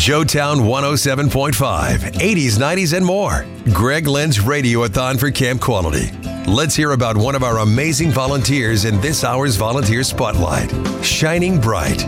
Joetown 107.5, 80s, 90s, and more. Greg Lynn's Radiothon for Camp Quality. Let's hear about one of our amazing volunteers in this hour's Volunteer Spotlight. Shining Bright.